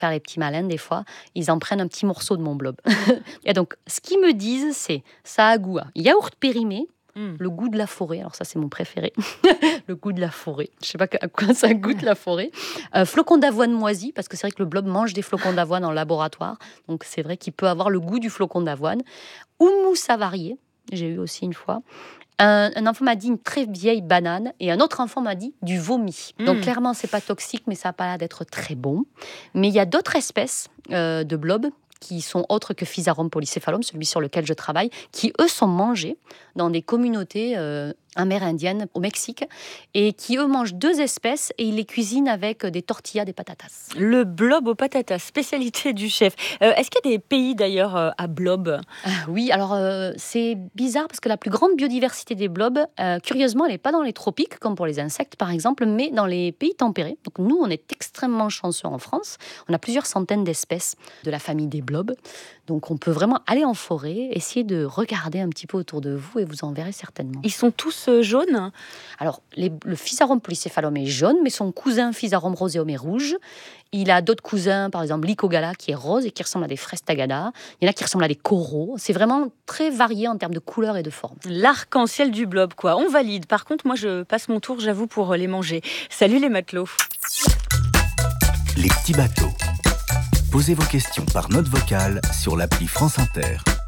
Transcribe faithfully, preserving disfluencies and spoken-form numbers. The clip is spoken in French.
faire les petits malins des fois, ils en prennent un petit morceau de mon blob. Et donc, ce qu'ils me disent, c'est ça a goût à yaourt périmé, mmh. le goût de la forêt. Alors ça, c'est mon préféré. Le goût de la forêt. Je sais pas à quoi ça goûte la forêt. Euh, flocons d'avoine moisi, parce que c'est vrai que le blob mange des flocons d'avoine en laboratoire. Donc c'est vrai qu'il peut avoir le goût du flocon d'avoine. Houmous avarié, j'ai eu aussi une fois. Un, un enfant m'a dit une très vieille banane et un autre enfant m'a dit du vomi. Mmh. Donc clairement, c'est pas toxique, mais ça n'a pas l'air d'être très bon. Mais il y a d'autres espèces euh, de blob qui sont autres que Physarum polycéphalum, celui sur lequel je travaille, qui eux sont mangés dans des communautés euh, amérindiennes au Mexique et qui eux mangent deux espèces et ils les cuisinent avec des tortillas, des patatas. Le blob aux patatas, spécialité du chef. Euh, est-ce qu'il y a des pays d'ailleurs euh, à blob ? Ah, oui, alors euh, c'est bizarre parce que la plus grande biodiversité des blobs, euh, curieusement, elle n'est pas dans les tropiques comme pour les insectes par exemple, mais dans les pays tempérés. Donc nous, on est extrêmement chanceux en France. On a plusieurs centaines d'espèces de la famille des blobs. Donc on peut vraiment aller en forêt, essayer de regarder un petit peu autour de vous et vous en verrez certainement. Ils sont tous euh, jaunes ? Alors les, le Physarum polycéphalum est jaune, mais son cousin Physarum roseum est rouge. Il a d'autres cousins, par exemple l'Icogala qui est rose et qui ressemble à des fraises tagada. Il y en a qui ressemblent à des coraux. C'est vraiment très varié en termes de couleur et de forme. L'arc-en-ciel du blob, quoi. On valide. Par contre, moi, je passe mon tour, j'avoue, pour les manger. Salut les matelots. Les petits bateaux. Posez vos questions par note vocale sur l'appli France Inter.